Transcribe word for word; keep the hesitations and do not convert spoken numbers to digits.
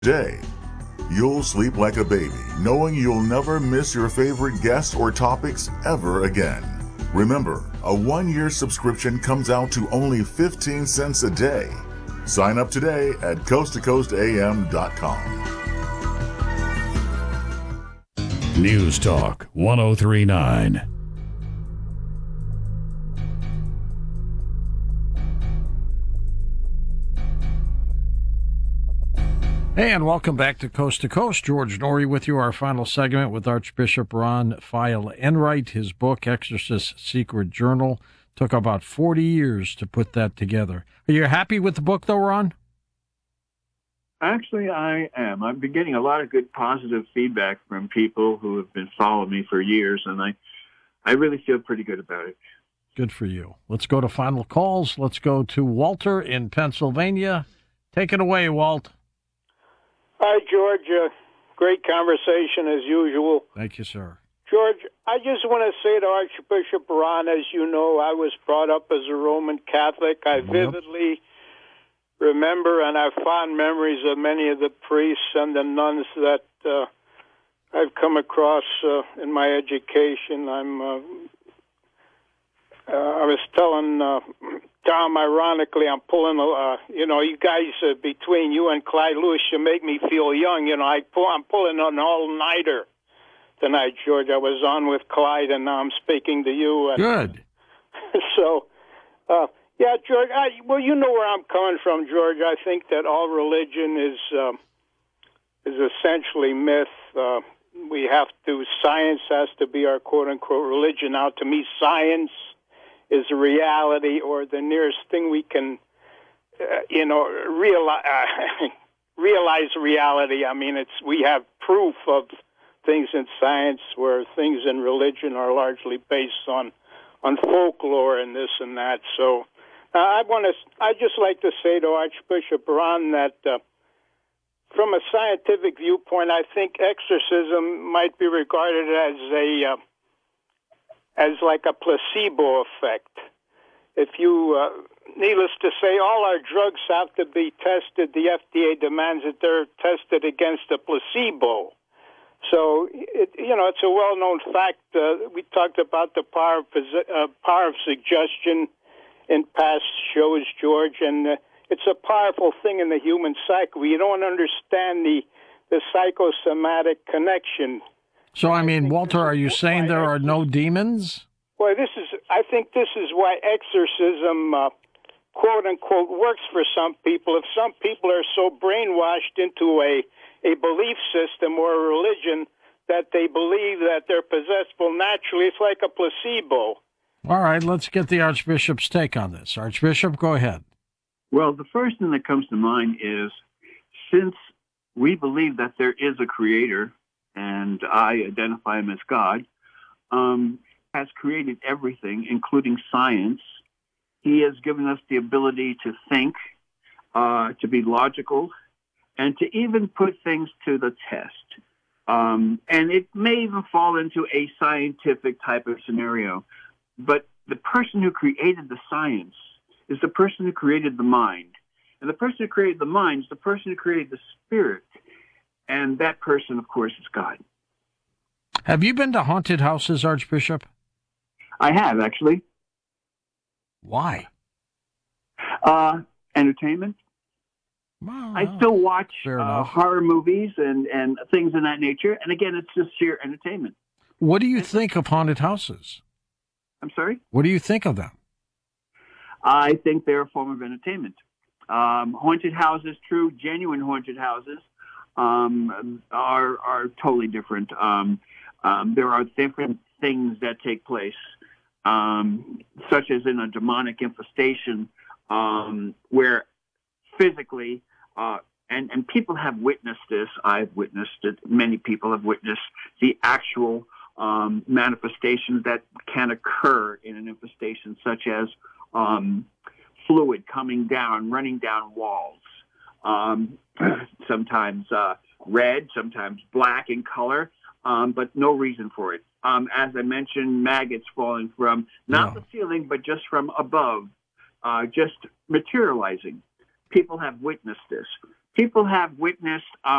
Day. You'll sleep like a baby, knowing you'll never miss your favorite guests or topics ever again. Remember, a one-year subscription comes out to only fifteen cents a day. Sign up today at coast to coast a m dot com. News Talk one oh three point nine. Hey, and welcome back to Coast to Coast. George Noory with you, our final segment with Archbishop Ron Feil Enright. His book, Exorcist's Secret Journal, took about forty years to put that together. Are you happy with the book, though, Ron? Actually, I am. I've been getting a lot of good positive feedback from people who have been following me for years, and I, I really feel pretty good about it. Good for you. Let's go to final calls. Let's go to Walter in Pennsylvania. Take it away, Walt. Hi, George. Uh, great conversation as usual. Thank you, sir. George, I just want to say to Archbishop Ron, as you know, I was brought up as a Roman Catholic. I Yep. vividly remember and have fond memories of many of the priests and the nuns that uh, I've come across uh, in my education. I'm. Uh, uh, I was telling uh, Tom, ironically, I'm pulling. Uh, you know, you guys uh, between you and Clyde Lewis, you make me feel young. You know, I pull, I'm pulling an all-nighter tonight, George. I was on with Clyde, and now I'm speaking to you. And Good. so, uh, yeah, George. I, well, you know where I'm coming from, George. I think that all religion is um, is essentially myth. Uh, we have to. Science has to be our quote unquote religion. Now, to me, science is a reality, or the nearest thing we can, uh, you know, realize uh, realize reality. I mean, it's we have proof of things in science where things in religion are largely based on on folklore and this and that. So uh, I want to, I just like to say to Archbishop Ron that uh, from a scientific viewpoint, I think exorcism might be regarded as a uh, as like a placebo effect. If you, uh, needless to say, all our drugs have to be tested. The F D A demands that they're tested against a placebo. So, it, you know, it's a well-known fact. Uh, we talked about the power of, uh, power of suggestion in past shows, George, and uh, it's a powerful thing in the human psyche. We don't understand the, the psychosomatic connection. So, I mean, Walter, are you saying there are no demons? Well, this is, I think this is why exorcism, uh, quote unquote, works for some people. If some people are so brainwashed into a, a belief system or a religion that they believe that they're possessable naturally, it's like a placebo. All right, let's get the Archbishop's take on this. Archbishop, go ahead. Well, the first thing that comes to mind is, since we believe that there is a creator, and I identify him as God, um, has created everything, including science. He has given us the ability to think, uh, to be logical, and to even put things to the test. Um, and it may even fall into a scientific type of scenario. But the person who created the science is the person who created the mind. And the person who created the mind is the person who created the spirit. And that person, of course, is God. Have you been to haunted houses, Archbishop? I have, actually. Why? Uh, entertainment. Well, I still watch fair uh, enough. horror movies and, and things of that nature. And again, it's just sheer entertainment. What do you think of haunted houses? I'm sorry? What do you think of them? I think they're a form of entertainment. Um, haunted houses, true, genuine haunted houses, um, are are totally different. Um, um, there are different things that take place, um, such as in a demonic infestation, um, where physically, uh, and, and people have witnessed this. I've witnessed it. Many people have witnessed the actual um, manifestations that can occur in an infestation, such as um, fluid coming down, running down walls, um, sometimes uh, red, sometimes black in color, um, but no reason for it. Um, as I mentioned, maggots falling from not No. the ceiling, but just from above, uh, just materializing. People have witnessed this. people have witnessed.